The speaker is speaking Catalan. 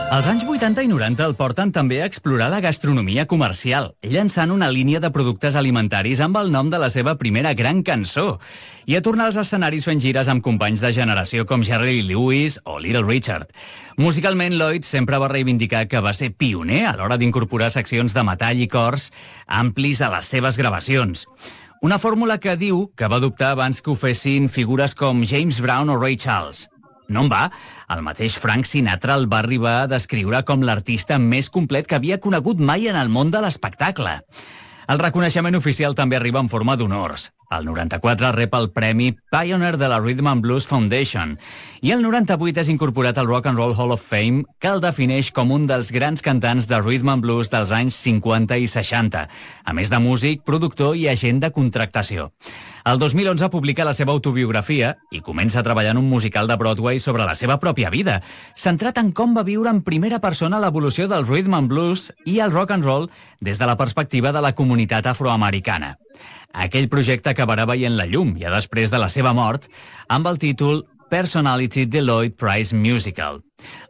Els anys 80 i 90 el porten també a explorar la gastronomia comercial, llançant una línia de productes alimentaris amb el nom de la seva primera gran cançó, i a tornar als escenaris fent gires amb companys de generació com Jerry Lee Lewis o Little Richard. Musicalment, Lloyd sempre va reivindicar que va ser pioner a l'hora d'incorporar seccions de metall i cors amplis a les seves gravacions. Una fórmula que diu que va adoptar abans que ho fessin figures com James Brown o Ray Charles. No en va, el mateix Frank Sinatra el va arribar a descriure com l'artista més complet que havia conegut mai en el món de l'espectacle. El reconeixement oficial també arriba en forma d'honors. El 94 rep el premi Pioneer de la Rhythm and Blues Foundation i el 98 és incorporat al Rock and Roll Hall of Fame, que el defineix com un dels grans cantants de Rhythm and Blues dels anys 50 i 60, a més de músic, productor i agent de contractació. El 2011 publica la seva autobiografia i comença a treballar en un musical de Broadway sobre la seva pròpia vida, centrat en com va viure en primera persona l'evolució del Rhythm and Blues i el rock and roll des de la perspectiva de la comunitat afroamericana. Aquell projecte acabarà veient la llum, ja després de la seva mort, amb el títol Personality The Lloyd Price Musical.